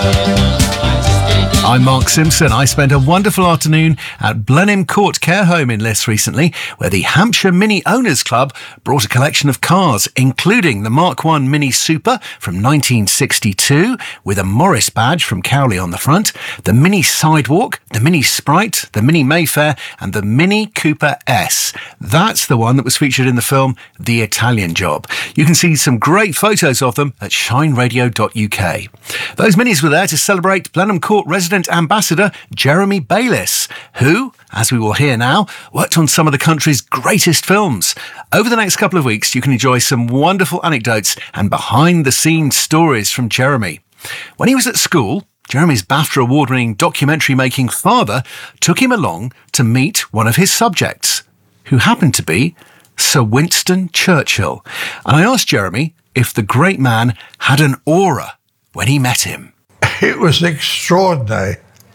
I'm Mark Simpson. I spent a wonderful afternoon at Blenheim Court Care Home in Liss recently, where the Hampshire Mini Owners Club brought a collection of cars, including the Mark I Mini Super from 1962, with a Morris badge from Cowley on the front, the Mini Sidewalk, the Mini Sprite, the Mini Mayfair, and the Mini Cooper S. That's the one that was featured in the film The Italian Job. You can see some great photos of them at shineradio.uk. Those minis were there to celebrate Blenheim Court resident ambassador Jeremy Bayliss, who, as we will hear now, worked on some of the country's greatest films. Over the next couple of weeks, you can enjoy some wonderful anecdotes and behind-the-scenes stories from Jeremy. When he was at school, Jeremy's BAFTA award-winning documentary-making father took him along to meet one of his subjects, who happened to be Sir Winston Churchill. And I asked Jeremy if the great man had an aura when he met him. It was extraordinary.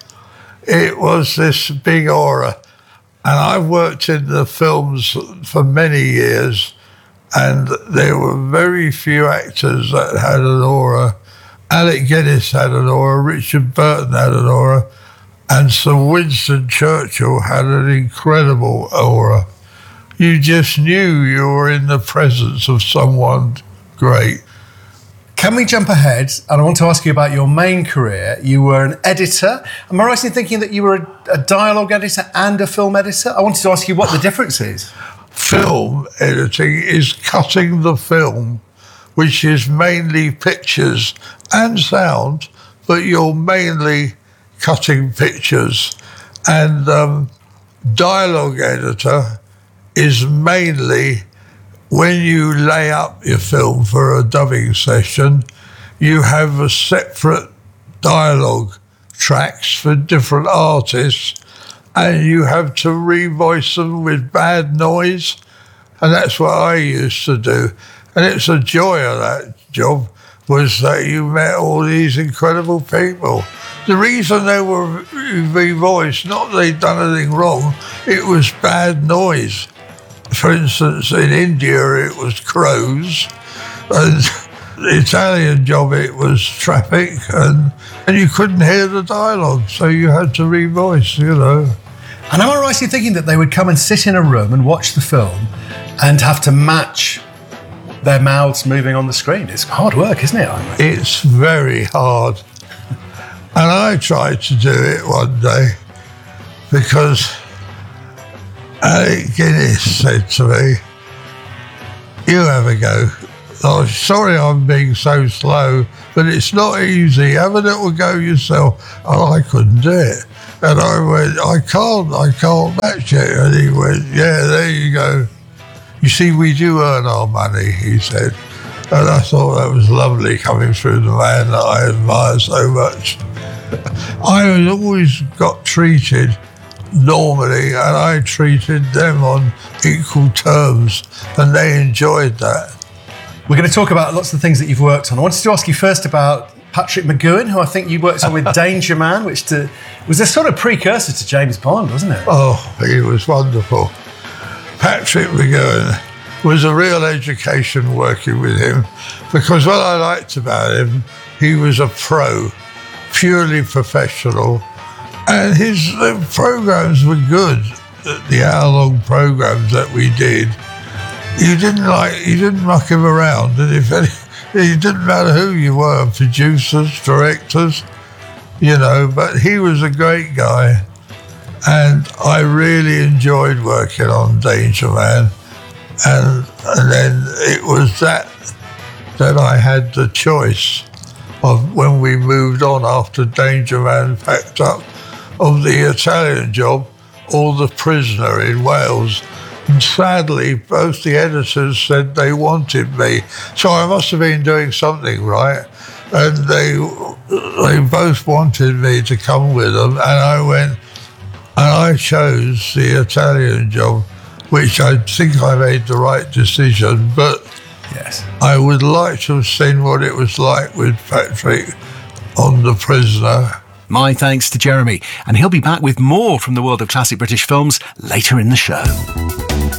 It was this big aura. And I worked in the films for many years, and there were very few actors that had an aura. Alec Guinness had an aura, Richard Burton had an aura, and Sir Winston Churchill had an incredible aura. You just knew you were in the presence of someone great. Can we jump ahead? And I want to ask you about your main career. You were an editor. Am I right in thinking that you were a dialogue editor and a film editor? I wanted to ask you what the difference is. Film editing is cutting the film, which is mainly pictures and sound, but you're mainly cutting pictures. And dialogue editor is mainly when you lay up your film for a dubbing session, you have a separate dialogue tracks for different artists, and you have to revoice them with bad noise, and that's what I used to do. And it's a joy of that job was that you met all these incredible people. The reason they were revoiced, not that they'd done anything wrong, it was bad noise. For instance, in India, it was crows, and the Italian Job, it was traffic, and you couldn't hear the dialogue, so you had to revoice, you know. And am I right in thinking that they would come and sit in a room and watch the film and have to match their mouths moving on the screen? It's hard work, isn't it? It's very hard. And I tried to do it one day because Alec Guinness said to me, "You have a go. Oh, sorry I'm being so slow, but it's not easy. Have a little go yourself." And I couldn't do it. And I went, I can't match it. And he went, "Yeah, there you go. You see, we do earn our money," he said. And I thought that was lovely coming through the man that I admire so much. I always got treated normally, and I treated them on equal terms, and they enjoyed that. We're going to talk about lots of the things that you've worked on. I wanted to ask you first about Patrick McGoohan, who I think you worked on with Danger Man, which was a sort of precursor to James Bond, wasn't it? Oh, he was wonderful. Patrick McGoohan was a real education working with him, because what I liked about him, he was a pro, purely professional, and his programs were good. The hour-long programs that we did, you didn't muck him around, and if it didn't matter who you were, producers, directors, you know. But he was a great guy, and I really enjoyed working on Danger Man, and then it was that I had the choice of, when we moved on after Danger Man packed up, of The Italian Job or The Prisoner in Wales. And sadly, both the editors said they wanted me. So I must have been doing something right. And they both wanted me to come with them. And I went, and I chose The Italian Job, which I think I made the right decision. But yes, I would like to have seen what it was like with Patrick on The Prisoner. My thanks to Jeremy, and he'll be back with more from the world of classic British films later in the show.